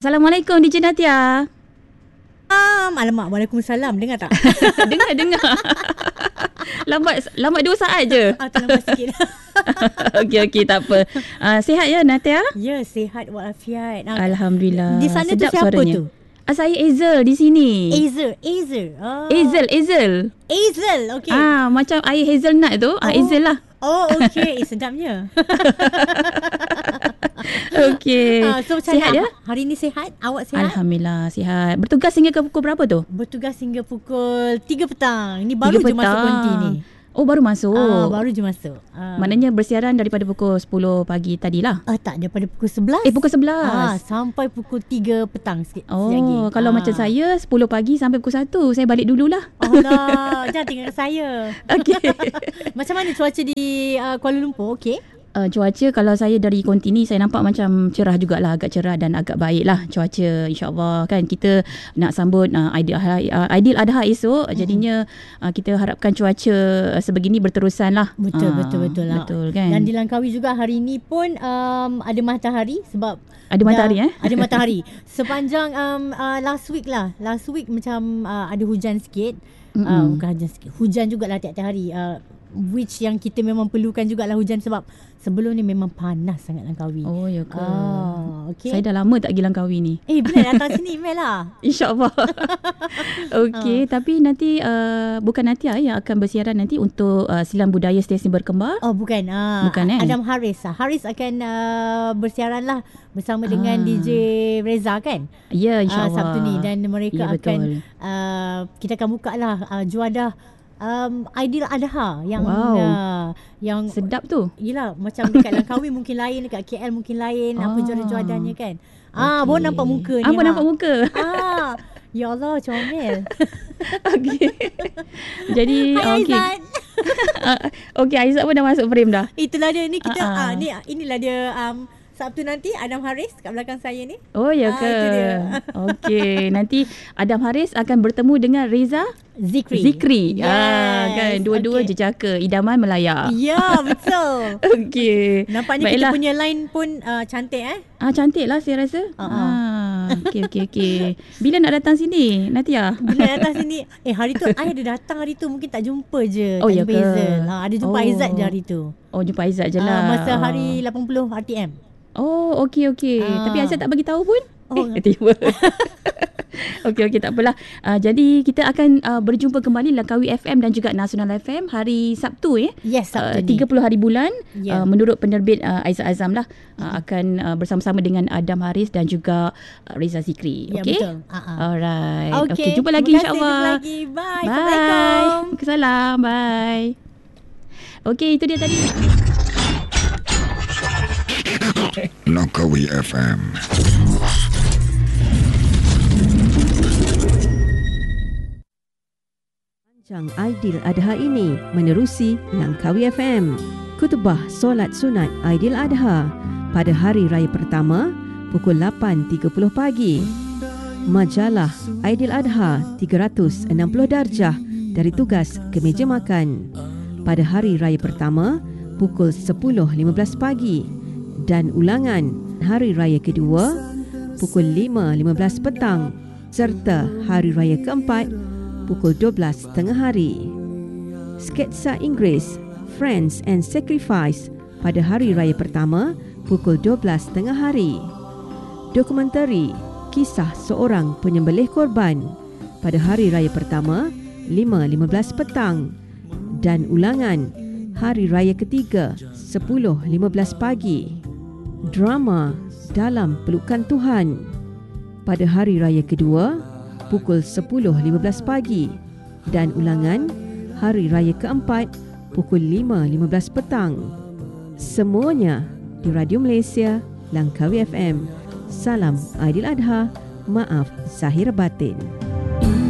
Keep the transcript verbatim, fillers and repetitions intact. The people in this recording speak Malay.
Assalamualaikum D J Natia. Ah, alamak, waalaikumsalam. Dengar tak? dengar, dengar. lambat lambat dua saat je. Ah, terlambat sikit. Okey, okey, tak apa. Uh, sihat ya Natia? Ya, sihat walafiat. Ah, Alhamdulillah. Di sana sedap tu siapa suaranya. tu? Ah, saya Azel di sini. Azel, Azel. Oh. Azel, Azel. Azel, okey. Ah, macam air hazelnut tu. Ah, Oh. Azel lah. Oh, okey. Eh, sedapnya. Okey. Ah, so macam sihat mana? ya? Hari ni sihat? Awak sihat? Alhamdulillah, sihat. Bertugas hingga ke pukul berapa tu? Bertugas hingga pukul tiga petang. Ni baru je tiga masuk konti ni. Oh, baru masuk. Ah, baru je masuk. Ah. Maknanya bersiaran daripada pukul sepuluh pagi tadilah. Ah, tak, daripada pukul sebelas. Eh, pukul sebelas. Ah, sampai pukul tiga petang sikit. Oh, sikit lagi. kalau Ah. macam saya sepuluh pagi sampai pukul satu, saya balik dululah. Alah, jangan tinggalkan saya. Okey. Macam mana cuaca di uh, Kuala Lumpur? Okey. Uh, cuaca kalau saya dari konti ni saya nampak macam cerah jugalah, agak cerah dan agak baik lah cuaca, insyaAllah kan. Kita nak sambut uh, Aidil uh, Aidil Adha esok, hmm. jadinya uh, kita harapkan cuaca uh, sebegini berterusan lah. Betul, uh, betul, betul lah. Betul kan. Dan di Langkawi juga hari ni pun um, ada matahari sebab ada matahari dah, eh? Ada matahari. Sepanjang um, uh, last week lah. Last week macam uh, ada hujan sikit. Mm-hmm. Uh, bukan hujan sikit. Hujan jugalah tiap-tiap hari. Uh, which yang kita memang perlukan jugalah hujan sebab sebelum ni memang panas sangat Langkawi. Oh, ya ke? Ah, okay. Saya dah lama tak pergi Langkawi ni. Eh, bila datang sini email lah. InsyaAllah. Okey, uh. tapi nanti uh, bukan Natia yang akan bersiaran nanti untuk uh, Silang Budaya Stesen Berkembar. Oh, bukan. Uh, bukan eh? Adam Haris. Haris akan uh, bersiaran lah bersama uh. dengan D J Reza kan? Ya, insyaAllah. Uh, Sabtu ni. Dan mereka ya, akan, uh, kita akan buka lah uh, juadah Um, Aidil Adha yang wow. uh, yang sedap tu. Yelah, macam dekat Langkawi mungkin lain, dekat K L mungkin lain, ah. apa juadah-juadahnya kan. Ah, okay. Baru nampak muka ni. Ah, baru nampak muka. Ah, ya Allah, comel. Okey. Jadi okey. Okey, Aizat pun dah masuk frame dah. Itulah dia ni kita uh-uh. ah ni inilah dia um, Sabtu nanti Adam Haris kat belakang saya ni. Oh ya ke? Ah, itu dia. Okey, nanti Adam Haris akan bertemu dengan Reza Zikri. Zikri. Yes. Ah, kan dua-dua okay. jejaka idaman melayar. Ya, betul. Okey. Nampaknya Baiklah. Kita punya line pun uh, cantik eh. Ah, cantik lah saya rasa. Uh-huh. Ah, okey okey okey. Bila nak datang sini, Natia? Bila datang sini? Eh, hari tu I ada datang hari tu, mungkin tak jumpa je. Oh, tak ya jumpa ke? Hazel. Ha, ada jumpa oh. Aizat je hari tu. Oh, jumpa Aizat je lah. Uh, masa hari lapan puluh R T M. Oh, okey okey. Ah. Tapi Aizat tak bagi tahu pun. Oh, eh, tiba. Okey okey, tak apalah. Uh, jadi kita akan uh, berjumpa kembali Langkawi F M dan juga Nasional F M hari Sabtu ya. Yes, Sabtu uh, tiga puluh hari bulan. Yeah. Uh, menurut penerbit uh, Aizat Azam lah uh, mm-hmm. akan uh, bersama-sama dengan Adam Haris dan juga uh, Reza Zikri. Ya, okey. betul. Uh-huh. Alright. Okey, okay. jumpa lagi insya-Allah. Jumpa lagi. Bye. Bye. Assalamualaikum. Salam. Bye. Okey, itu dia tadi. Langkawi F M. Bincang Aidil Adha ini menerusi Langkawi F M. Kutubah solat sunat Aidil Adha pada hari raya pertama pukul lapan tiga puluh pagi. Majalah Aidil Adha tiga ratus enam puluh darjah dari tugas ke meja makan pada hari raya pertama pukul sepuluh lima belas pagi dan ulangan hari raya kedua pukul lima lima belas petang serta hari raya keempat pukul dua belas tengah hari. Sketsa Inggeris Friends and Sacrifice pada hari raya pertama pukul dua belas tengah hari. Dokumentari Kisah Seorang Penyembelih Korban pada hari raya pertama lima lima belas petang dan ulangan hari raya ketiga sepuluh lima belas pagi. Drama Dalam Pelukan Tuhan pada hari raya kedua pukul sepuluh lima belas pagi dan ulangan hari raya keempat pukul lima lima belas petang. Semuanya di Radio Malaysia Langkawi F M. Salam Aidil Adha, maaf zahir batin.